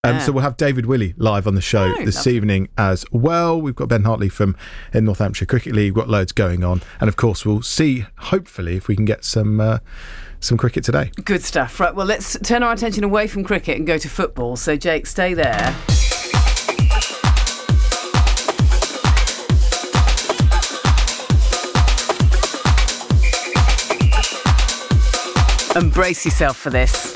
So we'll have David Willey live on the show this evening as well. We've got Ben Hartley from North Hampshire Cricket League. We've got loads going on. And, of course, we'll see, hopefully, if we can get some cricket today. Good stuff. Right, well, let's turn our attention away from cricket and go to football. So, Jake, stay there. And brace yourself for this.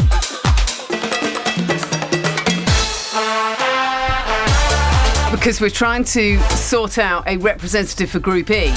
Because we're trying to sort out a representative for Group E.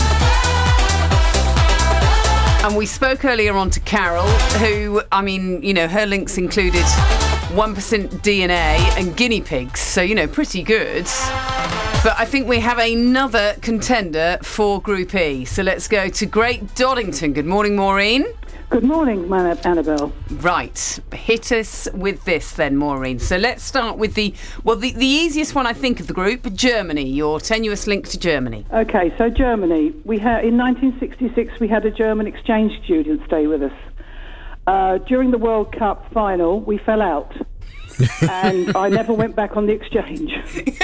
And we spoke earlier on to Carol, who, I mean, you know, her links included 1% DNA and guinea pigs. So, you know, pretty good. But I think we have another contender for Group E. So let's go to Great Doddington. Good morning, Maureen. Good morning, Annabelle. Right, hit us with this then, Maureen. So let's start with the easiest one I think of the group, Germany, your tenuous link to Germany. Okay, so Germany. In 1966 we had a German exchange student stay with us. During the World Cup final, we fell out. And I never went back on the exchange.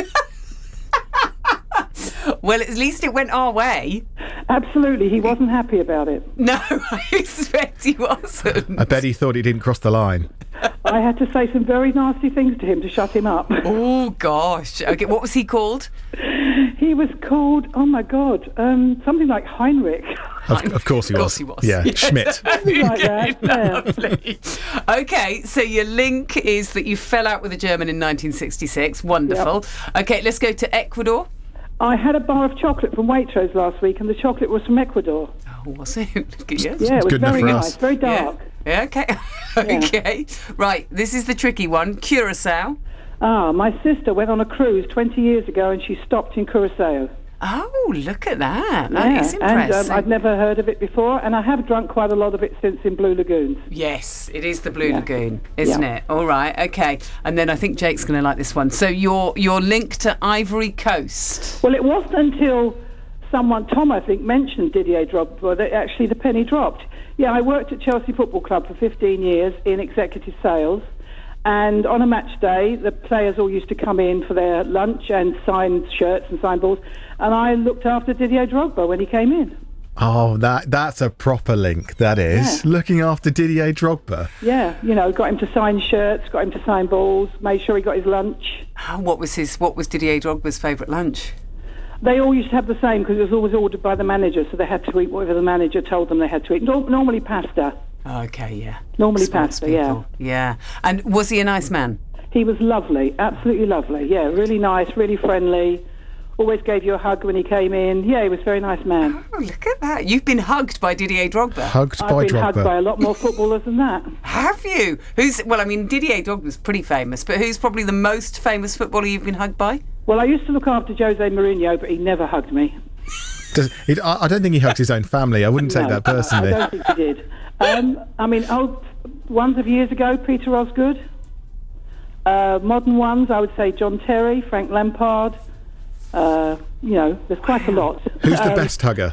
Well, at least it went our way. Absolutely, he wasn't happy about it. No, I expect he wasn't. I bet he thought he didn't cross the line. I had to say some very nasty things to him to shut him up. Oh, gosh. Okay, what was he called? He was called, oh my God, something like Heinrich. Of course he was. Of course he was. Yeah, Schmidt. Something like that, yeah. Lovely. Okay, so your link is that you fell out with a German in 1966. Wonderful. Yep. Okay, let's go to Ecuador. I had a bar of chocolate from Waitrose last week, and the chocolate was from Ecuador. Oh, was it? Yes. Yeah, it was good very enough for nice, us. very dark. Yeah, okay. Okay. Right, this is the tricky one. Curacao. My sister went on a cruise 20 years ago, and she stopped in Curacao. Oh, look at that. That is impressive. And I'd never heard of it before, and I have drunk quite a lot of it since in Blue Lagoons. Yes, it is the Blue Lagoon, isn't it? All right, okay. And then I think Jake's going to like this one. So your link to Ivory Coast. Well, it wasn't until Tom, I think, mentioned Didier Drogba that actually the penny dropped. Yeah, I worked at Chelsea Football Club for 15 years in executive sales. And on a match day, the players all used to come in for their lunch and sign shirts and sign balls. And I looked after Didier Drogba when he came in. Oh, that's a proper link, that is. Yeah. Looking after Didier Drogba. Yeah, you know, got him to sign shirts, got him to sign balls, made sure he got his lunch. What was Didier Drogba's favourite lunch? They all used to have the same because it was always ordered by the manager, so they had to eat whatever the manager told them they had to eat. Normally pasta. Okay, yeah. Normally pasta, people. Yeah. And was he a nice man? He was lovely, absolutely lovely. Yeah, really nice, really friendly. Always gave you a hug when he came in. Yeah, he was a very nice man. Oh, look at that. You've been hugged by Didier Drogba. I've been hugged by a lot more footballers than that. Have you? Didier Drogba's pretty famous, but who's probably the most famous footballer you've been hugged by? Well, I used to look after Jose Mourinho, but he never hugged me. I don't think he hugged his own family. I wouldn't take that personally. I don't think he did. Old ones of years ago, Peter Osgood. Modern ones, I would say John Terry, Frank Lampard. There's quite a lot. Who's the best hugger?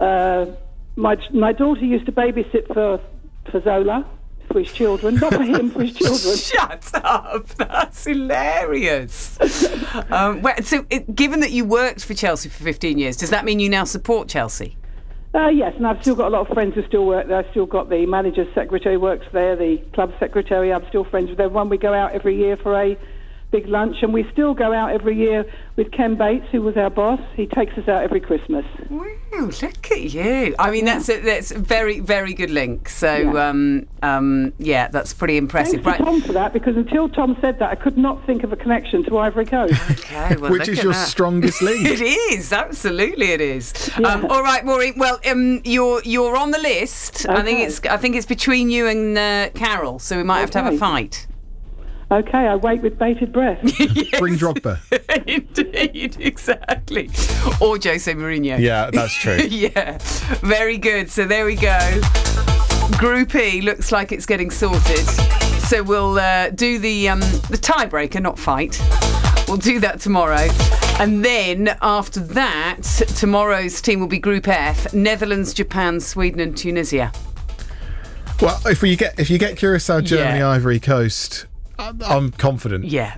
My daughter used to babysit for Zola, for his children. Not for him, for his children. Shut up. That's hilarious. Given that you worked for Chelsea for 15 years, does that mean you now support Chelsea? Yes, and I've still got a lot of friends who still work there. I've still got the manager's secretary who works there, the club secretary. I'm still friends with everyone. We go out every year for a big lunch, and we still go out every year with Ken Bates, who was our boss. He takes us out every Christmas. Wow, look at you. I mean, that's a very, very good link. So, that's pretty impressive. Thanks to Tom for that, because until Tom said that, I could not think of a connection to Ivory Coast. Okay, well, which is your strongest link. It is, absolutely it is. Yeah. All right, Maureen, well, you're on the list. Okay. I think it's between you and Carol, so we might have to have a fight. Okay, I wait with bated breath. Yes. Bring Drogba. Indeed, exactly. Or Jose Mourinho. Yeah, that's true. Yeah, very good. So there we go. Group E looks like it's getting sorted. So we'll do the tiebreaker, not fight. We'll do that tomorrow. And then after that, tomorrow's team will be Group F: Netherlands, Japan, Sweden and Tunisia. Well, if you get Curacao, Germany, Ivory Coast, I'm confident. Yeah.